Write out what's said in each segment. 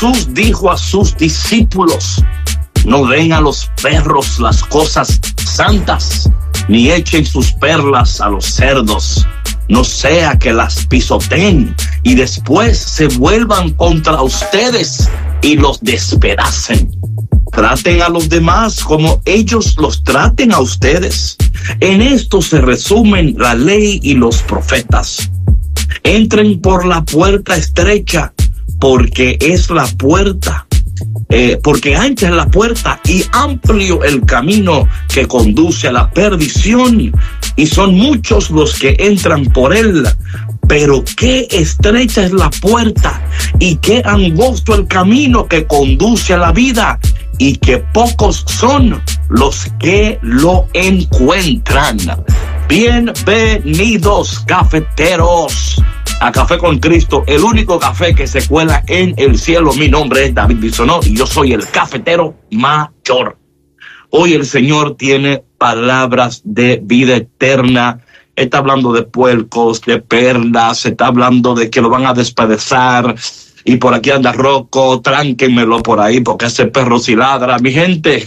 Jesús dijo a sus discípulos: no den a los perros las cosas santas, ni echen sus perlas a los cerdos, no sea que las pisoteen y después se vuelvan contra ustedes y los despedacen. Traten a los demás como ellos los traten a ustedes. En esto se resumen la ley y los profetas. Entren por la puerta estrecha, porque es la puerta, porque ancha es la puerta y amplio el camino que conduce a la perdición, y son muchos los que entran por él. Pero qué estrecha es la puerta y qué angosto el camino que conduce a la vida, y que pocos son los que lo encuentran. Bienvenidos, cafeteros, a Café con Cristo, el único café que se cuela en el cielo. Mi nombre es David Bisonó y yo soy el cafetero mayor. Hoy el Señor tiene palabras de vida eterna. Está hablando de puercos, de perlas, está hablando de que lo van a despedazar. Y por aquí anda Rocco, tránquenmelo por ahí porque ese perro sí ladra. Mi gente,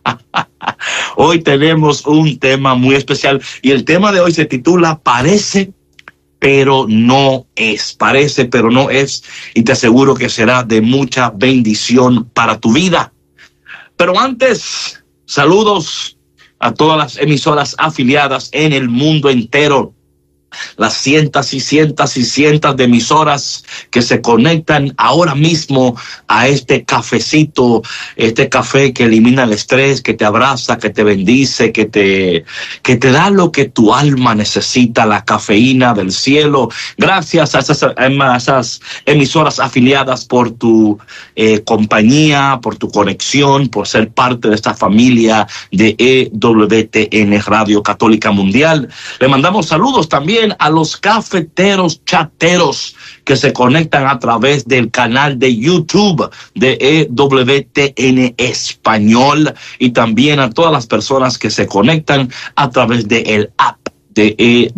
hoy tenemos un tema muy especial y el tema de hoy se titula Parece, pero no es. Parece, pero no es. Y te aseguro que será de mucha bendición para tu vida. Pero antes, saludos a todas las emisoras afiliadas en el mundo entero. Las cientos y cientos y cientos de emisoras que se conectan ahora mismo a este cafecito, este café que elimina el estrés, que te abraza, que te bendice, que te da lo que tu alma necesita, la cafeína del cielo. Gracias a esas emisoras afiliadas por tu compañía, por tu conexión, por ser parte de esta familia de EWTN Radio Católica Mundial. Le mandamos saludos también a los cafeteros chateros que se conectan a través del canal de YouTube de EWTN Español, y también a todas las personas que se conectan a través del app de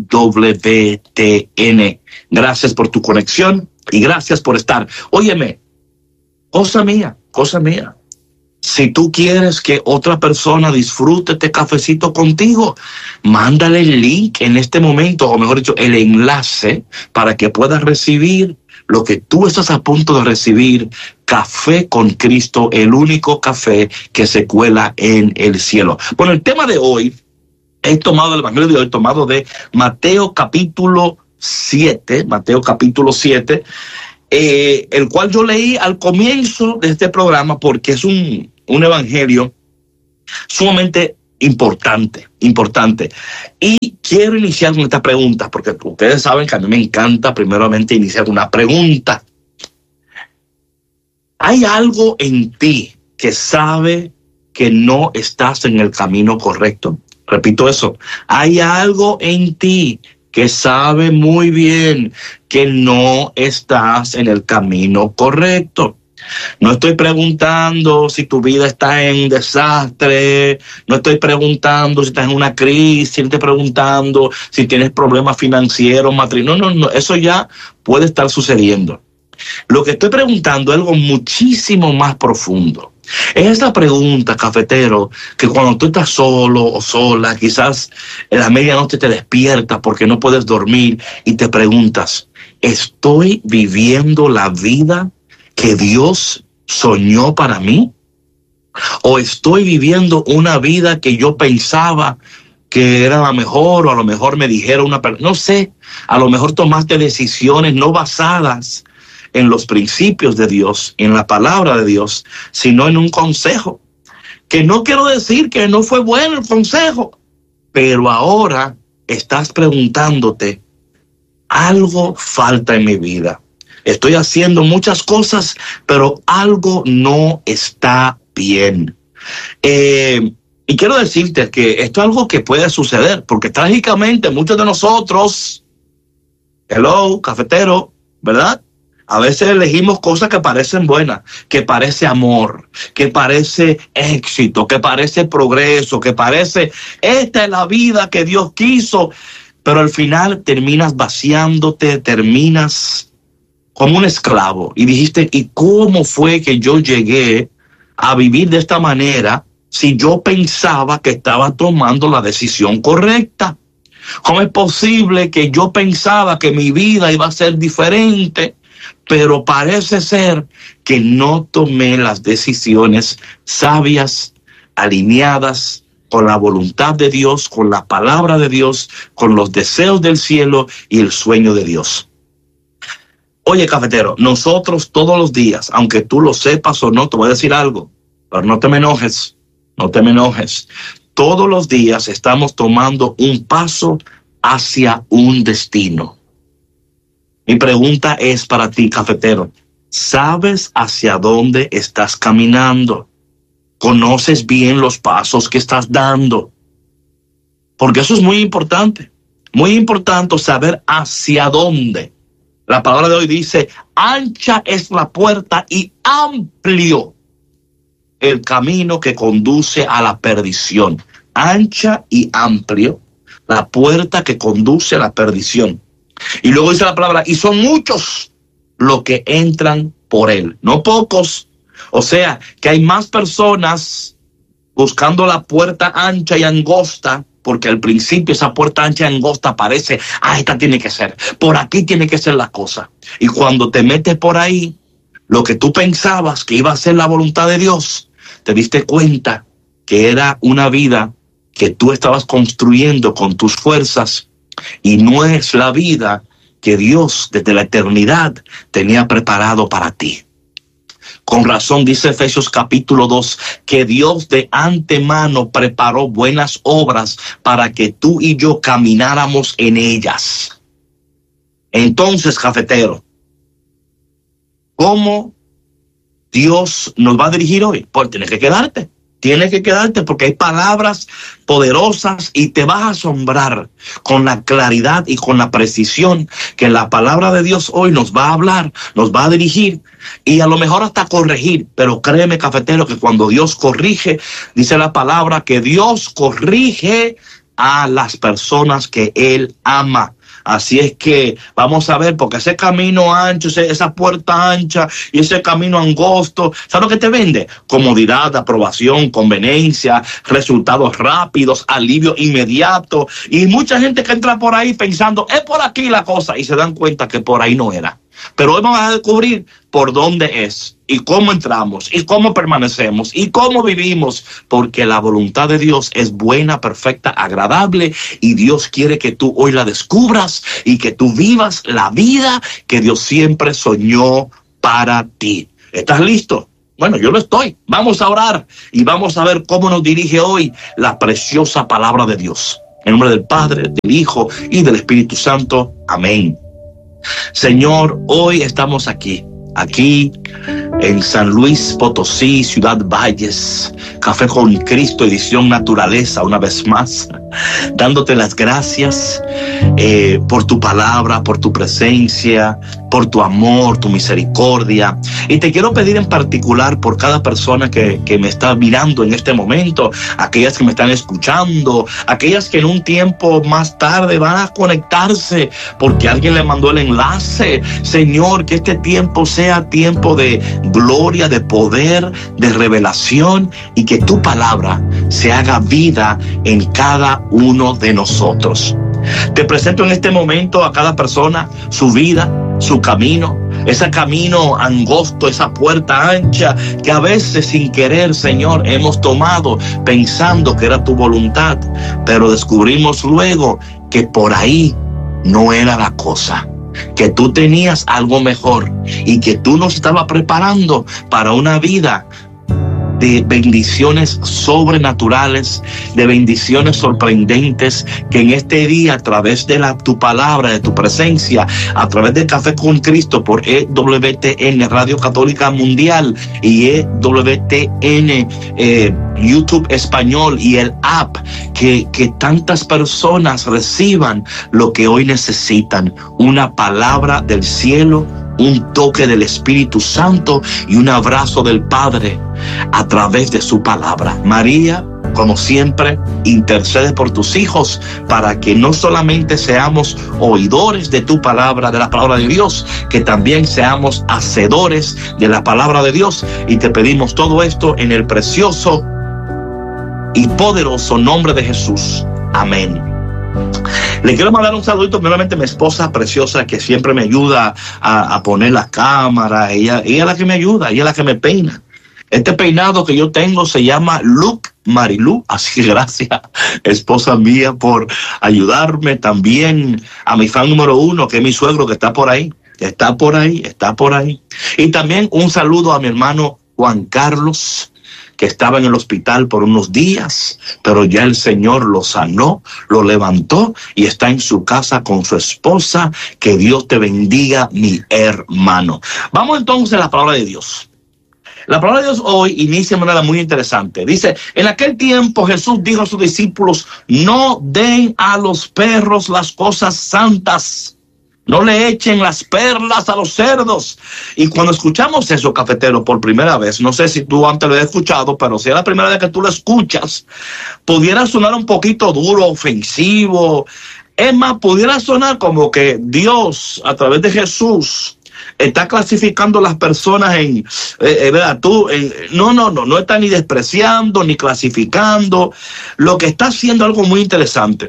EWTN. Gracias por tu conexión y gracias por estar. Óyeme, cosa mía. Si tú quieres que otra persona disfrute este cafecito contigo, mándale el link en este momento, o mejor dicho, el enlace, para que puedas recibir lo que tú estás a punto de recibir. Café con Cristo, el único café que se cuela en el cielo. Bueno, el tema de hoy, he tomado el evangelio de hoy, tomado de Mateo capítulo 7, el cual yo leí al comienzo de este programa porque es un evangelio sumamente importante. Y quiero iniciar con esta pregunta, porque ustedes saben que a mí me encanta primeramente iniciar una pregunta. ¿Hay algo en ti que sabe que no estás en el camino correcto? Repito eso. ¿Hay algo en ti que sabe muy bien que no estás en el camino correcto? No estoy preguntando si tu vida está en desastre, no estoy preguntando si estás en una crisis, no estoy preguntando si tienes problemas financieros, matrimonios. No, eso ya puede estar sucediendo. Lo que estoy preguntando es algo muchísimo más profundo. Es esta pregunta, cafetero, que cuando tú estás solo o sola, quizás en la medianoche te despiertas porque no puedes dormir y te preguntas: ¿estoy viviendo la vida que Dios soñó para mí? ¿O estoy viviendo una vida que yo pensaba que era la mejor, o a lo mejor me dijeron una persona? No sé, a lo mejor tomaste decisiones no basadas en los principios de Dios, en la palabra de Dios, sino en un consejo. Que no quiero decir que no fue bueno el consejo, pero ahora estás preguntándote: algo falta en mi vida. Estoy haciendo muchas cosas, pero algo no está bien. Y quiero decirte que esto es algo que puede suceder, porque trágicamente muchos de nosotros, cafetero, ¿verdad? A veces elegimos cosas que parecen buenas, que parece amor, que parece éxito, que parece progreso, que parece esta es la vida que Dios quiso, pero al final terminas vaciándote, terminas como un esclavo y dijiste, ¿y cómo fue que yo llegué a vivir de esta manera si yo pensaba que estaba tomando la decisión correcta? ¿Cómo es posible que yo pensaba que mi vida iba a ser diferente, pero parece ser que no tomé las decisiones sabias, alineadas con la voluntad de Dios, con la palabra de Dios, con los deseos del cielo y el sueño de Dios? Oye, cafetero, nosotros todos los días, aunque tú lo sepas o no, te voy a decir algo, pero no te me enojes, no te me enojes. Todos los días estamos tomando un paso hacia un destino. Mi pregunta es para ti, cafetero. ¿Sabes hacia dónde estás caminando? ¿Conoces bien los pasos que estás dando? Porque eso es muy importante saber hacia dónde. La palabra de hoy dice, ancha es la puerta y amplio el camino que conduce a la perdición. Ancha y amplio la puerta que conduce a la perdición. Y luego dice la palabra, y son muchos los que entran por él, no pocos. O sea, que hay más personas buscando la puerta ancha y angosta, porque al principio esa puerta ancha y angosta parece, esta tiene que ser, por aquí tiene que ser la cosa. Y cuando te metes por ahí, lo que tú pensabas que iba a ser la voluntad de Dios, te diste cuenta que era una vida que tú estabas construyendo con tus fuerzas y no es la vida que Dios desde la eternidad tenía preparado para ti. Con razón dice Efesios capítulo 2 que Dios de antemano preparó buenas obras para que tú y yo camináramos en ellas. Entonces, cafetero, ¿cómo Dios nos va a dirigir hoy? Pues tienes que quedarte. Tienes que quedarte porque hay palabras poderosas y te vas a asombrar con la claridad y con la precisión que la palabra de Dios hoy nos va a hablar, nos va a dirigir y a lo mejor hasta corregir. Pero créeme, cafetero, que cuando Dios corrige, dice la palabra que Dios corrige a las personas que Él ama. Así es que vamos a ver, porque ese camino ancho, esa puerta ancha y ese camino angosto, ¿sabes lo que te vende? Comodidad, aprobación, conveniencia, resultados rápidos, alivio inmediato. Y mucha gente que entra por ahí pensando, es por aquí la cosa, y se dan cuenta que por ahí no era. Pero hoy vamos a descubrir por dónde es y cómo entramos y cómo permanecemos y cómo vivimos, porque la voluntad de Dios es buena, perfecta, agradable y Dios quiere que tú hoy la descubras y que tú vivas la vida que Dios siempre soñó para ti. ¿Estás listo? Bueno, yo lo estoy. Vamos a orar y vamos a ver cómo nos dirige hoy la preciosa palabra de Dios. En nombre del Padre, del Hijo y del Espíritu Santo. Amén. Señor, hoy estamos aquí en San Luis Potosí, Ciudad Valles, Café con Cristo, edición Naturaleza, una vez más, dándote las gracias por tu palabra, por tu presencia, por tu amor, tu misericordia. Y te quiero pedir en particular por cada persona que me está mirando en este momento, aquellas que me están escuchando, aquellas que en un tiempo más tarde van a conectarse porque alguien le mandó el enlace. Señor, que este tiempo sea tiempo de gloria, de poder, de revelación y que tu palabra se haga vida en cada uno de nosotros. Te presento en este momento a cada persona, su vida, su camino, ese camino angosto, esa puerta ancha que a veces sin querer, Señor, hemos tomado pensando que era tu voluntad, pero descubrimos luego que por ahí no era la cosa, que tú tenías algo mejor y que tú nos estabas preparando para una vida de bendiciones sobrenaturales, de bendiciones sorprendentes, que en este día a través de tu palabra, de tu presencia, a través de Café con Cristo por EWTN Radio Católica Mundial y EWTN YouTube Español y el app, que tantas personas reciban lo que hoy necesitan, una palabra del cielo, un toque del Espíritu Santo y un abrazo del Padre a través de su palabra. María, como siempre, intercede por tus hijos para que no solamente seamos oidores de tu palabra, de la palabra de Dios, que también seamos hacedores de la palabra de Dios. Y te pedimos todo esto en el precioso y poderoso nombre de Jesús. Amén. Le quiero mandar un saludito primeramente a mi esposa preciosa, que siempre me ayuda a poner la cámara. Ella es la que me ayuda, ella es la que me peina. Este peinado que yo tengo se llama Look Marilu, así que gracias, esposa mía, por ayudarme. También a mi fan número 1, que es mi suegro, que está por ahí. Y también un saludo a mi hermano Juan Carlos, que estaba en el hospital por unos días, pero ya el Señor lo sanó, lo levantó y está en su casa con su esposa. Que Dios te bendiga, mi hermano. Vamos entonces a la palabra de Dios. La palabra de Dios hoy inicia de manera muy interesante. Dice, en aquel tiempo Jesús dijo a sus discípulos: no den a los perros las cosas santas, no le echen las perlas a los cerdos. Y cuando escuchamos eso, cafetero, por primera vez, no sé si tú antes lo has escuchado, pero si es la primera vez que tú lo escuchas, pudiera sonar un poquito duro, ofensivo. Es más, pudiera sonar como que Dios, a través de Jesús, está clasificando a las personas en, ¿verdad? No está ni despreciando ni clasificando. Lo que está haciendo algo muy interesante.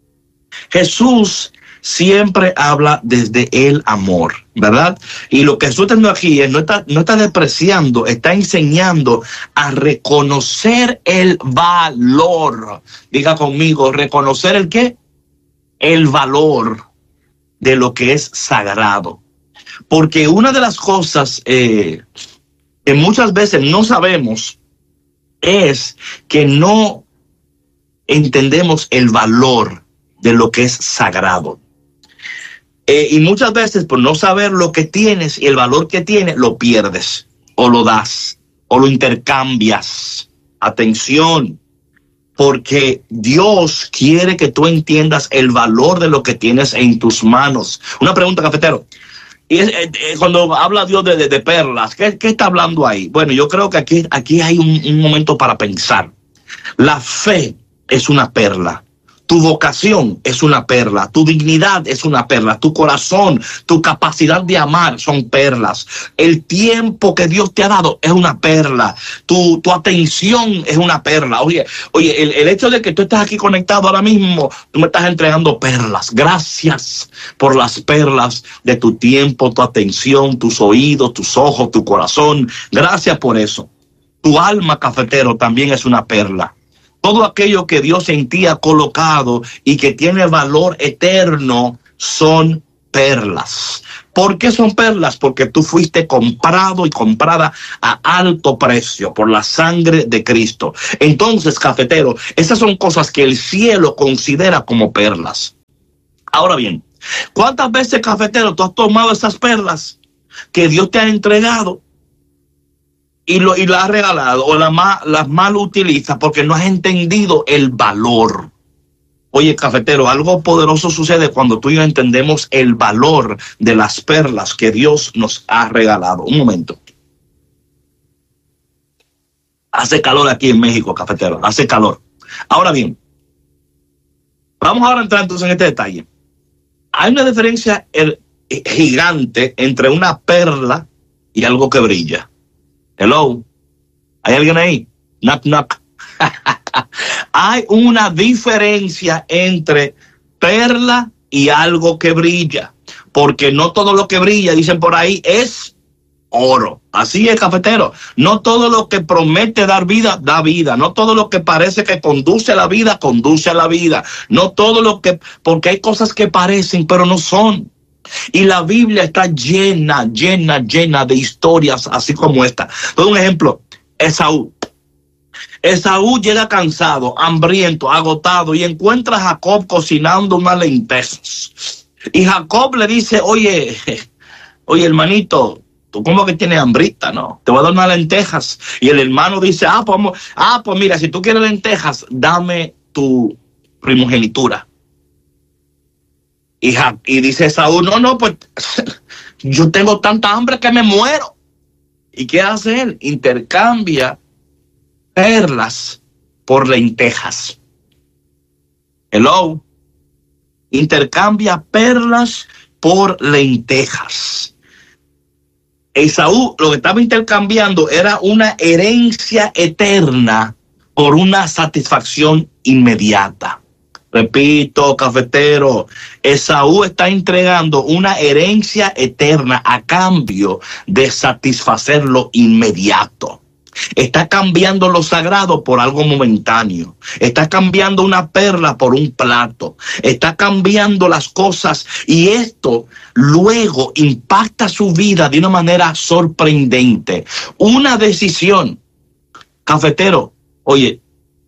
Jesús siempre habla desde el amor, ¿verdad? Y lo que Jesús está haciendo aquí es no está despreciando, está enseñando a reconocer el valor. Diga conmigo, reconocer el ¿qué? El valor de lo que es sagrado. Porque una de las cosas que muchas veces no sabemos es que no entendemos el valor de lo que es sagrado. Y muchas veces por no saber lo que tienes y el valor que tienes, lo pierdes o lo das o lo intercambias. Atención, porque Dios quiere que tú entiendas el valor de lo que tienes en tus manos. Una pregunta, cafetero. Y cuando habla Dios de perlas, ¿qué está hablando ahí? Bueno, yo creo que aquí hay un momento para pensar. La fe es una perla. Tu vocación es una perla, tu dignidad es una perla, tu corazón, tu capacidad de amar son perlas. El tiempo que Dios te ha dado es una perla, tu atención es una perla. Oye, el hecho de que tú estés aquí conectado ahora mismo, tú me estás entregando perlas. Gracias por las perlas de tu tiempo, tu atención, tus oídos, tus ojos, tu corazón. Gracias por eso. Tu alma, cafetero, también es una perla. Todo aquello que Dios en ti ha colocado y que tiene valor eterno son perlas. ¿Por qué son perlas? Porque tú fuiste comprado y comprada a alto precio por la sangre de Cristo. Entonces, cafetero, esas son cosas que el cielo considera como perlas. Ahora bien, ¿cuántas veces, cafetero, tú has tomado esas perlas que Dios te ha entregado y la has regalado o las mal utilizas porque no has entendido el valor? Oye, cafetero, algo poderoso sucede cuando tú y yo entendemos el valor de las perlas que Dios nos ha regalado. Un momento. Hace calor aquí en México, cafetero, hace calor. Ahora bien, vamos ahora a entrar entonces en este detalle. Hay una diferencia gigante entre una perla y algo que brilla. Hello, ¿hay alguien ahí? Knock, knock. Hay una diferencia entre perla y algo que brilla, porque no todo lo que brilla, dicen por ahí, es oro. Así es, cafetero. No todo lo que promete dar vida, da vida. No todo lo que parece que conduce a la vida, conduce a la vida. No todo lo que, porque hay cosas que parecen, pero no son. Y la Biblia está llena de historias así como esta. Por un ejemplo, Esaú. Esaú llega cansado, hambriento, agotado y encuentra a Jacob cocinando unas lentejas. Y Jacob le dice, oye, hermanito, tú como que tienes hambrita, ¿no? Te voy a dar unas lentejas. Y el hermano dice, pues mira, si tú quieres lentejas, dame tu primogenitura. Y dice Esaú, no, pues yo tengo tanta hambre que me muero. ¿Y qué hace él? Intercambia perlas por lentejas. Hello. Intercambia perlas por lentejas. Esaú lo que estaba intercambiando era una herencia eterna por una satisfacción inmediata. Repito, cafetero, Esaú está entregando una herencia eterna a cambio de satisfacer lo inmediato. Está cambiando lo sagrado por algo momentáneo. Está cambiando una perla por un plato. Está cambiando las cosas y esto luego impacta su vida de una manera sorprendente. Una decisión. Cafetero, oye,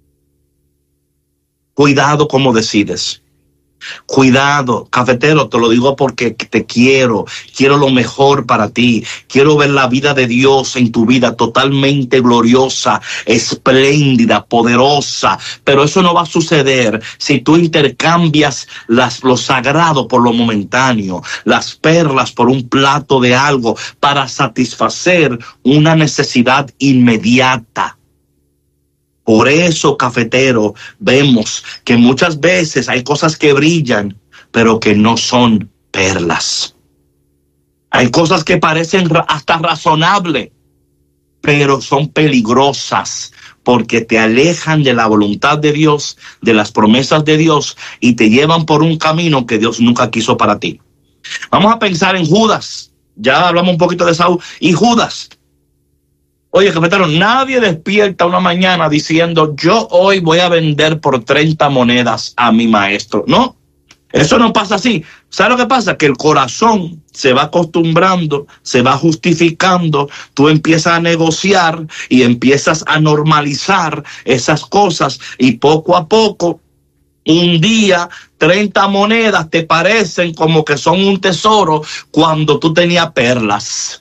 cuidado cómo decides. Cuidado, cafetero, te lo digo porque te quiero lo mejor para ti. Quiero ver la vida de Dios en tu vida totalmente gloriosa, espléndida, poderosa. Pero eso no va a suceder si tú intercambias lo sagrado por lo momentáneo, las perlas por un plato de algo para satisfacer una necesidad inmediata. Por eso, cafetero, vemos que muchas veces hay cosas que brillan, pero que no son perlas. Hay cosas que parecen hasta razonables, pero son peligrosas porque te alejan de la voluntad de Dios, de las promesas de Dios y te llevan por un camino que Dios nunca quiso para ti. Vamos a pensar en Judas. Ya hablamos un poquito de Saúl y Judas. Oye, cafetero, nadie despierta una mañana diciendo, yo hoy voy a vender por 30 monedas a mi maestro. No, eso no pasa así. ¿Sabes lo que pasa? Que el corazón se va acostumbrando, se va justificando, tú empiezas a negociar y empiezas a normalizar esas cosas y poco a poco, un día, 30 monedas te parecen como que son un tesoro cuando tú tenías perlas.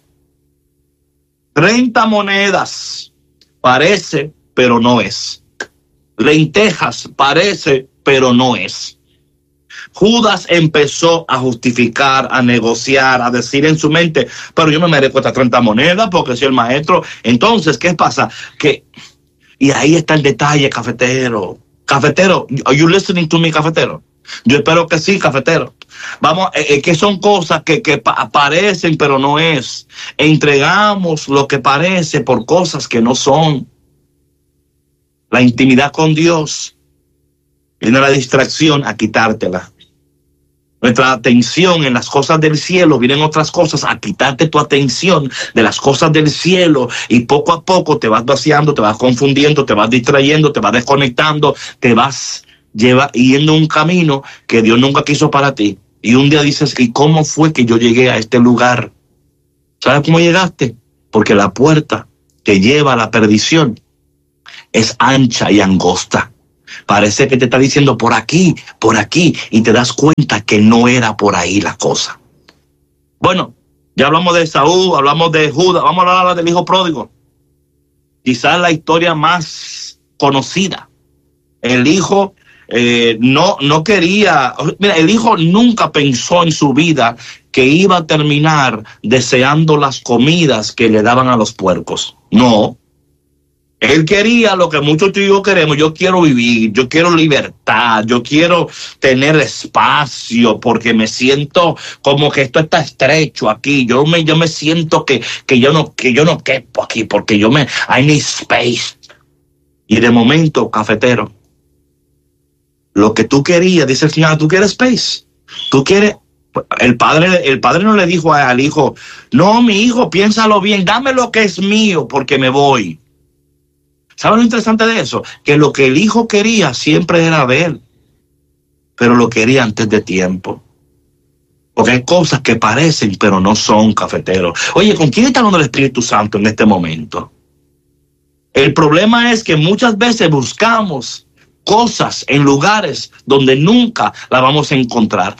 30 monedas parece, pero no es. Lentejas parece, pero no es. Judas empezó a justificar, a negociar, a decir en su mente, pero yo me merezco estas 30 monedas porque soy el maestro. Entonces, ¿qué pasa? Y ahí está el detalle, cafetero. Cafetero, are you listening to me, cafetero? Yo espero que sí, cafetero. Vamos, que son cosas que parecen, pero no es. Entregamos lo que parece por cosas que no son. La intimidad con Dios viene la distracción a quitártela. Nuestra atención en las cosas del cielo, vienen otras cosas a quitarte tu atención de las cosas del cielo y poco a poco te vas vaciando, te vas confundiendo, te vas distrayendo, te vas desconectando, te vas yendo un camino que Dios nunca quiso para ti. Y un día dices, ¿y cómo fue que yo llegué a este lugar? ¿Sabes cómo llegaste? Porque la puerta que lleva a la perdición es ancha y angosta. Parece que te está diciendo por aquí, y te das cuenta que no era por ahí la cosa. Bueno, ya hablamos de Saúl, hablamos de Judas, vamos a hablar del hijo pródigo. Quizás la historia más conocida. El hijo no quería, mira, el hijo nunca pensó en su vida que iba a terminar deseando las comidas que le daban a los puercos. No. Él quería lo que muchos tú y yo queremos. Yo quiero vivir, yo quiero libertad, yo quiero tener espacio porque me siento como que esto está estrecho aquí. Yo me siento que yo no quepo aquí porque I need space. Y de momento, cafetero, lo que tú querías, dice el Señor, tú quieres space. Tú quieres. El padre no le dijo al hijo, no, mi hijo, piénsalo bien, dame lo que es mío porque me voy. ¿Sabes lo interesante de eso? Que lo que el hijo quería siempre era de él, pero lo quería antes de tiempo. Porque hay cosas que parecen, pero no son, cafeteros. Oye, ¿con quién está hablando el Espíritu Santo en este momento? El problema es que muchas veces buscamos cosas en lugares donde nunca la vamos a encontrar.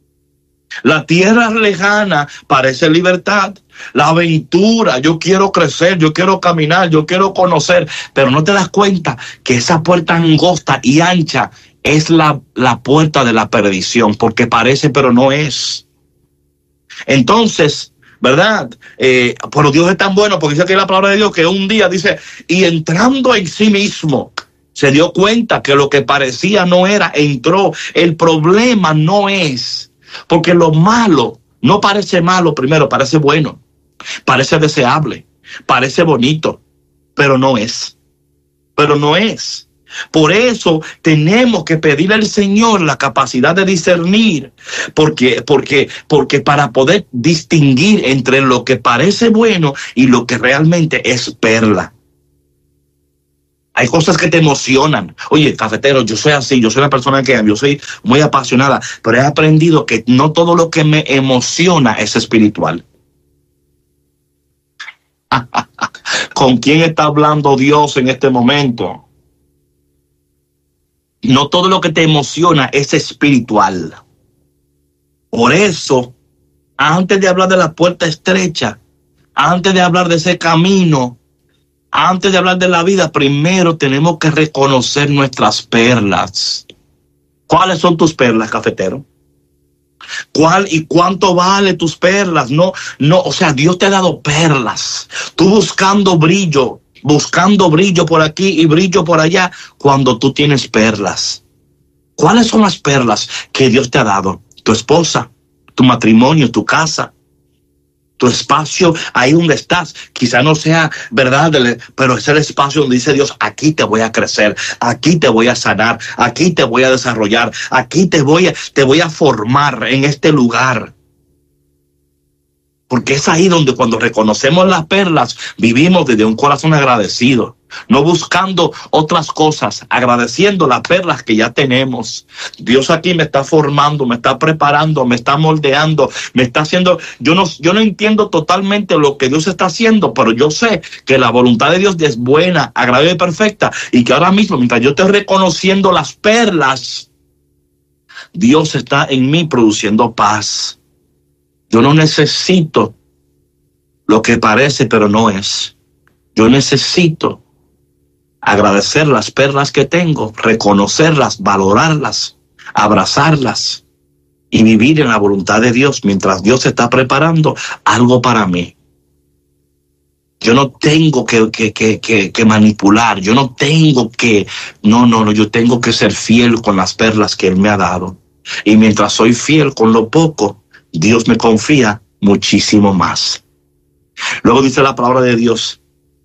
La tierra lejana parece libertad, la aventura, yo quiero crecer, yo quiero caminar, yo quiero conocer, pero no te das cuenta que esa puerta angosta y ancha es la puerta de la perdición, porque parece pero no es. Entonces, ¿verdad? Pero Dios es tan bueno, porque dice que la palabra de Dios que un día dice, y entrando en sí mismo, Se dio cuenta que lo que parecía no era, entró. El problema no es, porque lo malo no parece malo primero, parece bueno, parece deseable, parece bonito, pero no es. Pero no es. Por eso tenemos que pedirle al Señor la capacidad de discernir, porque para poder distinguir entre lo que parece bueno y lo que realmente es perla. Hay cosas que te emocionan. Oye, cafetero, yo soy así, yo soy una persona que yo soy muy apasionada, pero he aprendido que no todo lo que me emociona es espiritual. ¿Con quién está hablando Dios en este momento? No todo lo que te emociona es espiritual. Por eso, antes de hablar de la puerta estrecha, antes de hablar de ese camino, antes de hablar de la vida, primero tenemos que reconocer nuestras perlas. ¿Cuáles son tus perlas, cafetero? ¿Cuál y cuánto vale tus perlas? No, o sea, Dios te ha dado perlas. Tú buscando brillo por aquí y brillo por allá, cuando tú tienes perlas. ¿Cuáles son las perlas que Dios te ha dado? Tu esposa, tu matrimonio, tu casa, tu espacio ahí donde estás. Quizá no sea verdad, pero es el espacio donde dice Dios: aquí te voy a crecer, aquí te voy a sanar, aquí te voy a desarrollar, aquí te voy a formar en este lugar. Porque es ahí donde, cuando reconocemos las perlas, vivimos desde un corazón agradecido, no buscando otras cosas, agradeciendo las perlas que ya tenemos. Dios aquí me está formando, me está preparando, me está moldeando, me está haciendo. Yo no entiendo totalmente lo que Dios está haciendo, pero yo sé que la voluntad de Dios es buena, agradable y perfecta, y que ahora mismo, mientras yo estoy reconociendo las perlas, Dios está en mí produciendo paz. Yo no necesito lo que parece, pero no es. Yo necesito agradecer las perlas que tengo, reconocerlas, valorarlas, abrazarlas y vivir en la voluntad de Dios mientras Dios está preparando algo para mí. Yo no tengo que manipular, yo no tengo que, yo tengo que ser fiel con las perlas que Él me ha dado. Y mientras soy fiel con lo poco, Dios me confía muchísimo más. Luego dice la palabra de Dios: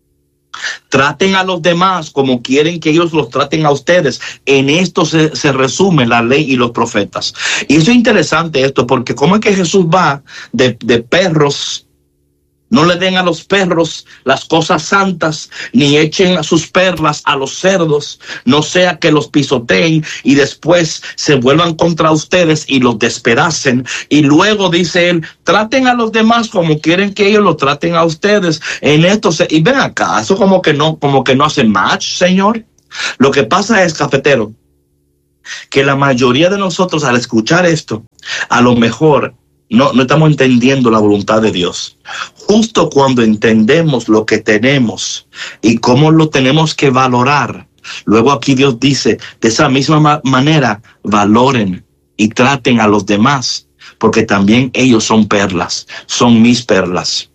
traten a los demás como quieren que ellos los traten a ustedes. En esto se resume la ley y los profetas. Y eso es interesante esto, porque ¿cómo es que Jesús va de perros? No le den a los perros las cosas santas, ni echen a sus perlas a los cerdos, no sea que los pisoteen y después se vuelvan contra ustedes y los despedacen. Y luego dice él: traten a los demás como quieren que ellos lo traten a ustedes. En esto y ven acá, eso como que no hace match, Señor. Lo que pasa es, cafetero, que la mayoría de nosotros, al escuchar esto, a lo mejor no estamos entendiendo la voluntad de Dios. Justo cuando entendemos lo que tenemos y cómo lo tenemos que valorar, luego aquí Dios dice: de esa misma manera valoren y traten a los demás, porque también ellos son perlas, son mis perlas.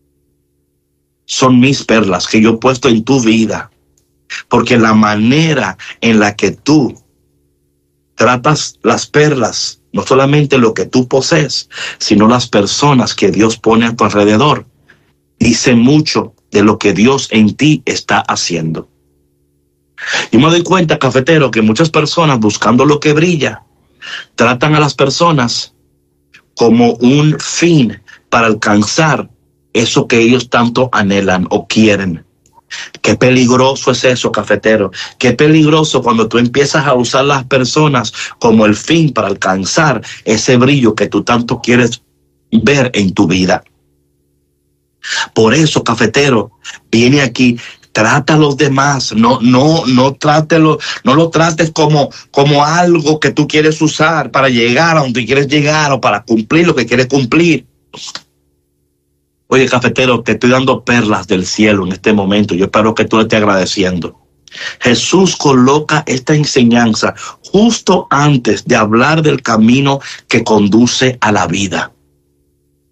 Son mis perlas que yo he puesto en tu vida, porque la manera en la que tú tratas las perlas, no solamente lo que tú posees, sino las personas que Dios pone a tu alrededor, dice mucho de lo que Dios en ti está haciendo. Y me doy cuenta, cafetero, que muchas personas, buscando lo que brilla, tratan a las personas como un fin para alcanzar eso que ellos tanto anhelan o quieren. Qué peligroso es eso, cafetero. Qué peligroso cuando tú empiezas a usar las personas como el fin para alcanzar ese brillo que tú tanto quieres ver en tu vida. Por eso, cafetero, viene aquí: trata a los demás, no lo trates como algo que tú quieres usar para llegar a donde quieres llegar o para cumplir lo que quieres cumplir. Oye, cafetero, te estoy dando perlas del cielo en este momento. Yo espero que tú le estés agradeciendo. Jesús coloca esta enseñanza justo antes de hablar del camino que conduce a la vida.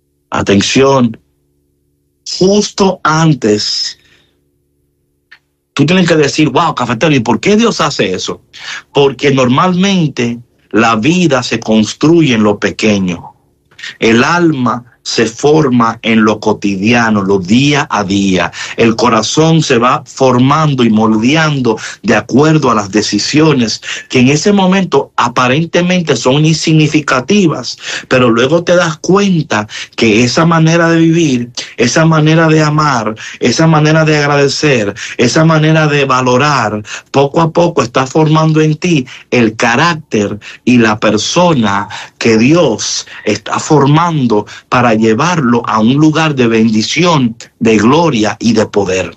Atención, justo antes Tú tienes que decir, wow, cafetero, ¿y por qué Dios hace eso? Porque normalmente la vida se construye en lo pequeño. El alma se forma en lo cotidiano, lo día a día. El corazón se va formando y moldeando de acuerdo a las decisiones que en ese momento aparentemente son insignificativas, pero luego te das cuenta que esa manera de vivir, esa manera de amar, esa manera de agradecer, esa manera de valorar, poco a poco está formando en ti el carácter y la persona que Dios está formando para llevarlo a un lugar de bendición, de gloria y de poder.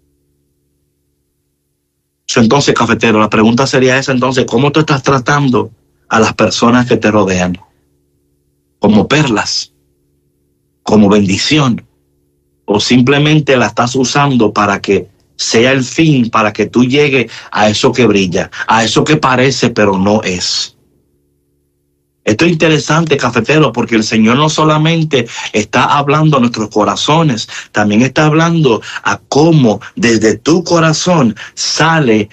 Entonces, cafetero, la pregunta sería esa entonces, ¿cómo tú estás tratando a las personas que te rodean? ¿Como perlas? ¿Como bendición? ¿O simplemente la estás usando para que sea el fin, para que tú llegues a eso que brilla, a eso que parece pero no es? Esto es interesante, cafetero, porque el Señor no solamente está hablando a nuestros corazones, también está hablando a cómo desde tu corazón sale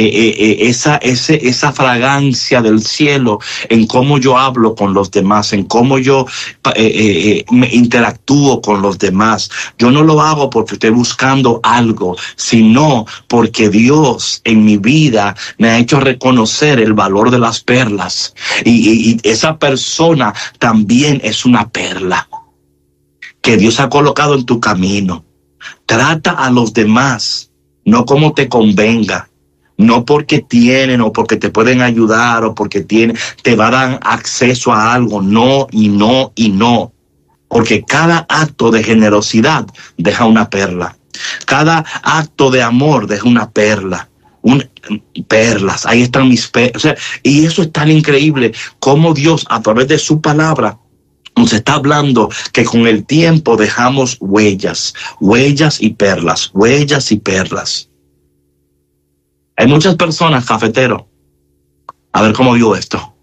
esa fragancia del cielo, en cómo yo hablo con los demás, en cómo yo me interactúo con los demás. Yo no lo hago porque estoy buscando algo, sino porque Dios en mi vida me ha hecho reconocer el valor de las perlas y esa persona también es una perla que Dios ha colocado en tu camino. Trata a los demás, no como te convenga, no porque tienen o porque te pueden ayudar o porque te va a dar acceso a algo, no y no y no. Porque cada acto de generosidad deja una perla. Cada acto de amor deja una perla. Perlas, ahí están mis perlas. O sea, y eso es tan increíble como Dios a través de su palabra nos está hablando que con el tiempo dejamos huellas y perlas, huellas y perlas. Hay muchas personas, cafetero, a ver cómo digo esto,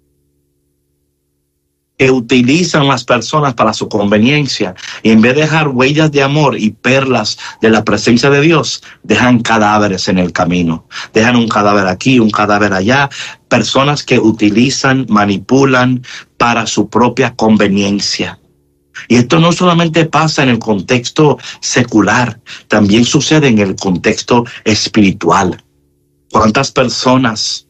que utilizan las personas para su conveniencia y en vez de dejar huellas de amor y perlas de la presencia de Dios, dejan cadáveres en el camino. Dejan un cadáver aquí, un cadáver allá. Personas que utilizan, manipulan para su propia conveniencia. Y esto no solamente pasa en el contexto secular, también sucede en el contexto espiritual. ¿Cuántas personas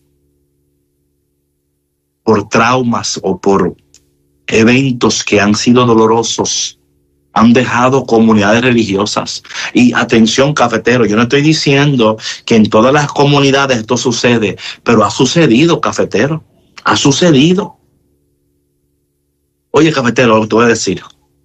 por traumas o por eventos que han sido dolorosos han dejado comunidades religiosas? Y atención, cafetero, yo no estoy diciendo que en todas las comunidades esto sucede, pero ha sucedido, cafetero, ha sucedido. Oye, cafetero, te voy a decir,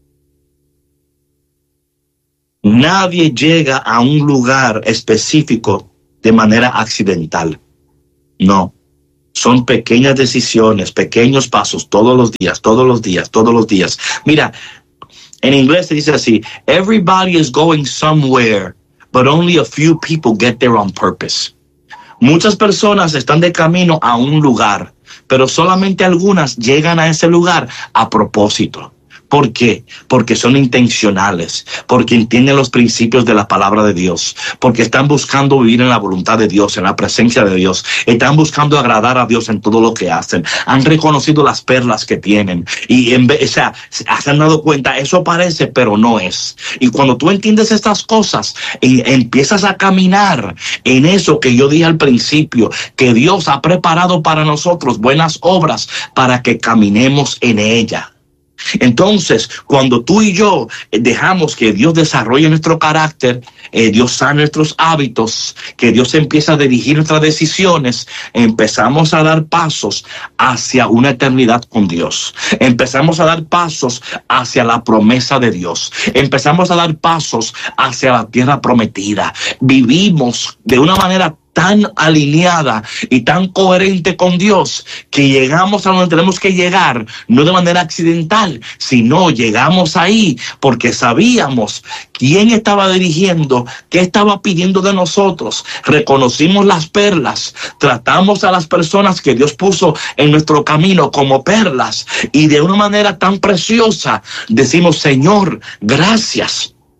nadie llega a un lugar específico de manera accidental. No. Son pequeñas decisiones, pequeños pasos, todos los días, todos los días, todos los días. Mira, en inglés se dice así, everybody is going somewhere, but only a few people get there on purpose. Muchas personas están de camino a un lugar, pero solamente algunas llegan a ese lugar a propósito. ¿Por qué? Porque son intencionales, porque entienden los principios de la palabra de Dios, porque están buscando vivir en la voluntad de Dios, en la presencia de Dios, están buscando agradar a Dios en todo lo que hacen, han reconocido las perlas que tienen y se han dado cuenta, eso parece, pero no es. Y cuando tú entiendes estas cosas, empiezas a caminar en eso que yo dije al principio, que Dios ha preparado para nosotros buenas obras para que caminemos en ella. Entonces, cuando tú y yo dejamos que Dios desarrolle nuestro carácter, Dios sane nuestros hábitos, que Dios empieza a dirigir nuestras decisiones, empezamos a dar pasos hacia una eternidad con Dios. Empezamos a dar pasos hacia la promesa de Dios. Empezamos a dar pasos hacia la tierra prometida. Vivimos de una manera tan alineada y tan coherente con Dios que llegamos a donde tenemos que llegar, no de manera accidental, sino llegamos ahí porque sabíamos quién estaba dirigiendo, qué estaba pidiendo de nosotros, reconocimos las perlas, tratamos a las personas que Dios puso en nuestro camino como perlas y de una manera tan preciosa decimos, Señor, gracias.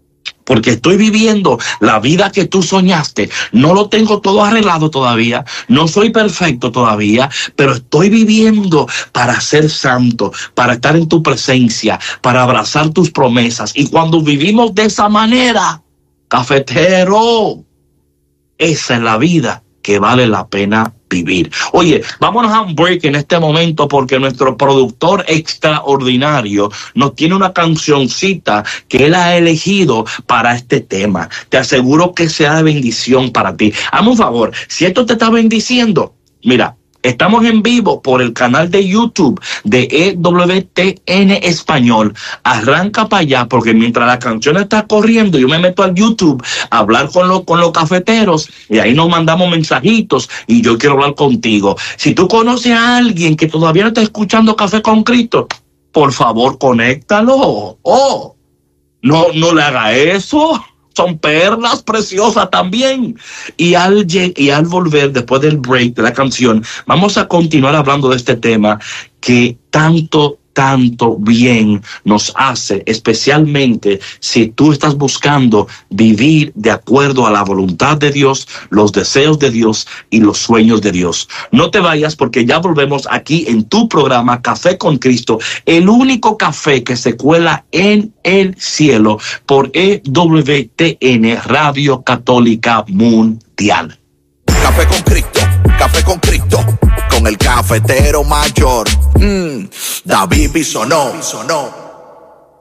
porque estoy viviendo la vida que tú soñaste. No lo tengo todo arreglado todavía, no soy perfecto todavía, pero estoy viviendo para ser santo, para estar en tu presencia, para abrazar tus promesas. Y cuando vivimos de esa manera, cafetero, esa es la vida que vale la pena vivir. Oye, vámonos a un break en este momento porque nuestro productor extraordinario nos tiene una cancioncita que él ha elegido para este tema. Te aseguro que sea de bendición para ti. Hazme un favor, si esto te está bendiciendo, mira, estamos en vivo por el canal de YouTube de EWTN Español. Arranca para allá porque mientras la canción está corriendo, yo me meto al YouTube a hablar con los cafeteros y ahí nos mandamos mensajitos y yo quiero hablar contigo. Si tú conoces a alguien que todavía no está escuchando Café con Cristo, por favor, conéctalo. Oh, no le haga eso. Son perlas preciosas también. Y al volver, después del break de la canción, vamos a continuar hablando de este tema que tanto bien nos hace, especialmente si tú estás buscando vivir de acuerdo a la voluntad de Dios, los deseos de Dios y los sueños de Dios. No te vayas porque ya volvemos aquí en tu programa Café con Cristo, el único café que se cuela en el cielo por EWTN Radio Católica Mundial. Café con Cristo, con el cafetero mayor, David Bisonó.